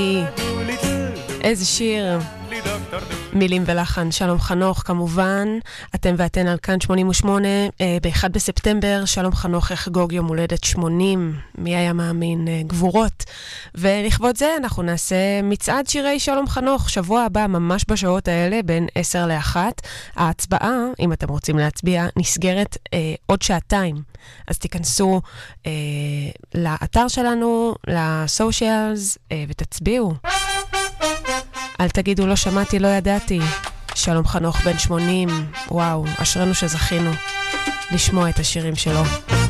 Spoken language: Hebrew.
איזה שיר. מילים ולחן שלום חנוך כמובן. אתם ואתן על כאן 88. ב-1 בספטמבר שלום חנוך יחגוג יום הולדת 80. מי היה מאמין? גבורות. ולכבוד זה אנחנו נעשה מצעד שירי שלום חנוך שבוע הבא ממש בשעות האלה בין 10 ל-1. ההצבעה, אם אתם רוצים להצביע, נסגרת עוד שעתיים. אז תיכנסו לאתר שלנו, לסושיאלס, ותצביעו. אל תגידו לא שמעתי, לא ידעתי. שלום חנוך בן 80. וואו, אשרנו שזכינו לשמוע את השירים שלו.